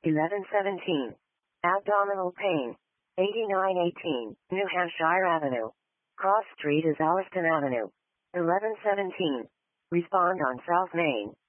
1117. Abdominal pain. 8918, New Hampshire Avenue. Cross Street is Alliston Avenue. 1117. Respond on South Main.